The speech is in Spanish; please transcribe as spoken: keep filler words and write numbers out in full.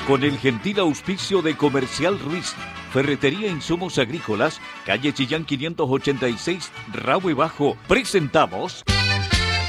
Con el gentil auspicio de Comercial Ruiz, Ferretería e Insumos Agrícolas, calle Chillán quinientos ochenta y seis, Rahue Bajo, presentamos